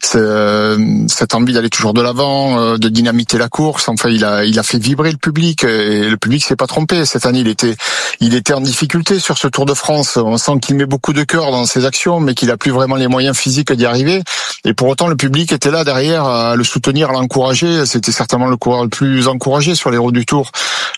cette envie d'aller toujours de l'avant, de dynamiter la course. Enfin, il a fait vibrer le public et le public s'est pas trompé. Cette année, il était en difficulté sur ce Tour de France. On sent qu'il met beaucoup de cœur dans ses actions, mais qu'il a plus vraiment les moyens physiques d'y arriver. Et pour autant, le public était là derrière à le soutenir, à l'encourager. C'était certainement le coureur le plus encouragé sur les routes du Tour.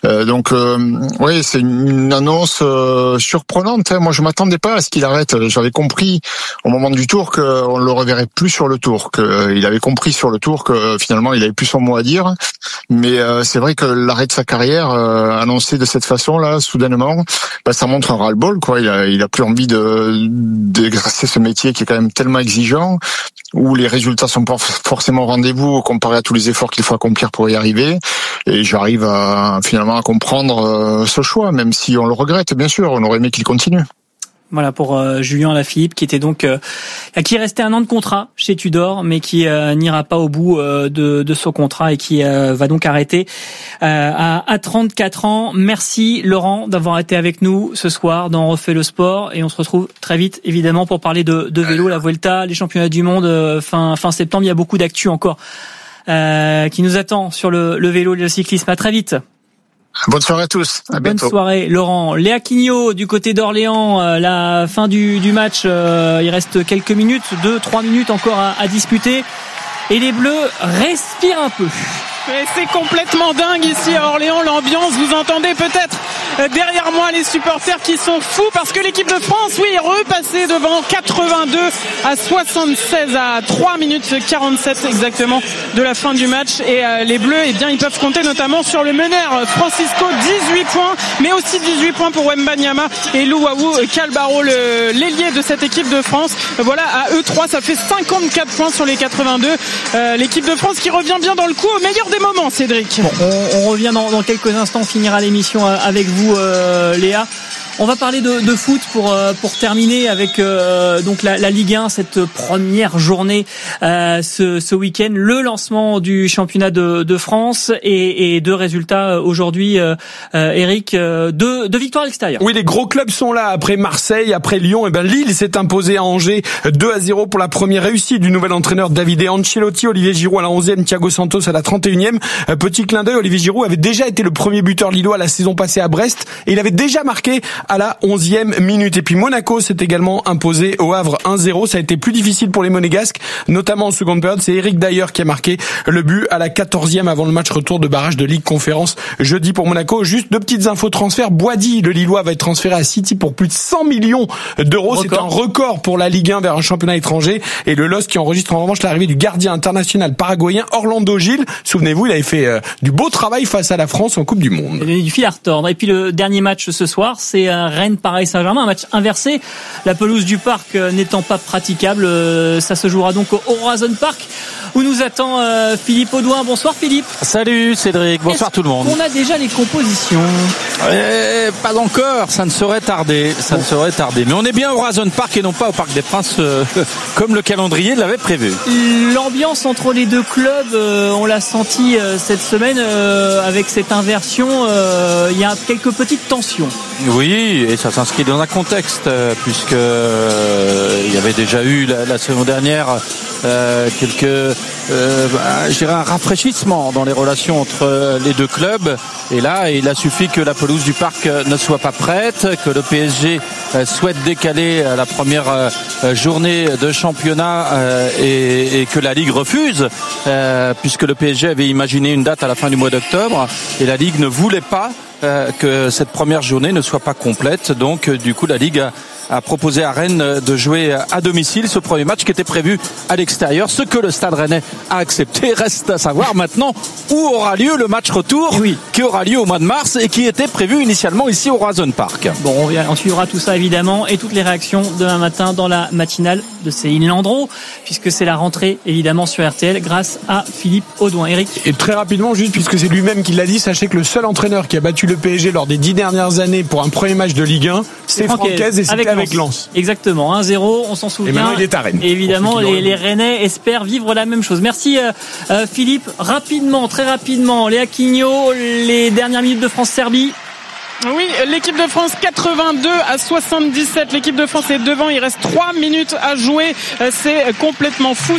Oui, c'est une annonce surprenante. Moi, je m'attendais pas à ce qu'il arrête. J'avais compris au moment du Tour qu'on le reverrait plus sur le Tour, qu'il avait compris sur le Tour que finalement il avait plus son mot à dire. Mais c'est vrai que l'arrêt de sa carrière annoncé de cette façon-là, soudainement, ça montre un ras-le-bol, quoi. Il a plus envie d'exercer ce métier qui est quand même tellement exigeant, où les résultats sont pas forcément au rendez-vous comparé à tous les efforts qu'il faut accomplir pour y arriver. Et j'arrive finalement à comprendre ce choix, même si on le regrette, bien sûr. On aurait aimé qu'il continue. Voilà pour Julien Lafilippe, qui était donc qui restait 1 an de contrat chez Tudor, mais qui n'ira pas au bout de son contrat et qui va donc arrêter à 34 ans. Merci Laurent d'avoir été avec nous ce soir dans On refait le sport, et on se retrouve très vite évidemment pour parler de vélo, la Vuelta, les championnats du monde fin septembre. Il y a beaucoup d'actu encore qui nous attend sur le vélo et le cyclisme. À très vite. Bonne soirée à tous. À bientôt. Bonne soirée, Laurent. Léa Quignot du côté d'Orléans, la fin du match, il reste quelques minutes, 2-3 minutes encore à disputer. Et les Bleus respirent un peu. Et c'est complètement dingue ici à Orléans, l'ambiance. Vous entendez peut-être derrière moi les supporters qui sont fous parce que l'équipe de France, oui, est repassée devant 82 à 76 à 3 minutes 47 exactement de la fin du match. Et les Bleus, eh bien, ils peuvent compter notamment sur le meneur Francisco, 18 points, mais aussi 18 points pour Wembanyama et Louaou Calbaro, l'ailier de cette équipe de France. Voilà, à eux 3, ça fait 54 points sur les 82. L'équipe de France qui revient bien dans le coup au meilleur des moments, Cédric. Bon, on revient dans quelques instants, on finira l'émission avec vous, Léa. On va parler de foot pour terminer avec donc la Ligue 1, cette première journée ce week-end, le lancement du championnat de France et 2 résultats aujourd'hui, Eric, deux victoires à l'extérieur. Oui, les gros clubs sont là. Après Marseille, après Lyon, et Lille s'est imposé à Angers 2-0 pour la première réussite du nouvel entraîneur Davide Ancelotti. Olivier Giroud à la 11e, Thiago Santos à la 31e. Petit clin d'œil, Olivier Giroud avait déjà été le premier buteur lillois la saison passée à Brest et il avait déjà marqué à la 11e minute. Et puis Monaco s'est également imposé au Havre 1-0. Ça a été plus difficile pour les Monégasques, notamment en seconde période. C'est Eric Dyer qui a marqué le but à la 14e avant le match retour de barrage de Ligue Conférence jeudi pour Monaco. Juste 2 petites infos transferts. Boadi, le Lillois, va être transféré à City pour plus de 100 millions d'euros. C'est un record pour la Ligue 1 vers un championnat étranger. Et le LOSC qui enregistre en revanche l'arrivée du gardien international paraguayen Orlando Gil. Souvenez-vous, il avait fait du beau travail face à la France en Coupe du Monde. Il y a du fil à retordre. Et puis le dernier match ce soir, c'est Rennes Paris Saint-Germain, un match inversé, la pelouse du parc n'étant pas praticable. Ça se jouera donc au Horizon Park où nous attend Philippe Audouin. Bonsoir Philippe. Salut Cédric, bonsoir tout le monde. On a déjà les compositions. Pas encore, ça ne saurait tarder, mais on est bien au Horizon Park et non pas au Parc des Princes comme le calendrier l'avait prévu. L'ambiance entre les deux clubs, on l'a senti cette semaine avec cette inversion, il y a quelques petites tensions. Oui, et ça s'inscrit dans un contexte puisque il y avait déjà eu la saison dernière je dirais un rafraîchissement dans les relations entre les deux clubs. Et là, il a suffi que la pelouse du parc ne soit pas prête, que le PSG souhaite décaler la première journée de championnat et que la Ligue refuse, puisque le PSG avait imaginé une date à la fin du mois d'octobre et la Ligue ne voulait pas que cette première journée ne soit pas complète. Donc, du coup, la Ligue a proposé à Rennes de jouer à domicile ce premier match qui était prévu à l'extérieur, ce que le Stade Rennais a accepté. Reste à savoir maintenant où aura lieu le match retour, qui aura lieu au mois de mars et qui était prévu initialement ici au Horizon Park. Bon, on suivra tout ça évidemment et toutes les réactions demain matin dans la matinale de Céline Landreau, puisque c'est la rentrée évidemment sur RTL grâce à Philippe Audouin. Eric. Et très rapidement, juste puisque c'est lui-même qui l'a dit, sachez que le seul entraîneur qui a battu le PSG lors des 10 dernières années pour un premier match de Ligue 1, c'est Francaise et c'était avec Lens. Exactement, 1-0, on s'en souvient. Et maintenant il est à Rennes. Et évidemment, les Rennais espèrent vivre la même chose. Merci Philippe. Rapidement, très rapidement, Léa Quignot, les dernières minutes de France-Serbie. Oui, l'équipe de France 82 à 77. L'équipe de France est devant. Il reste 3 minutes à jouer. C'est complètement fou.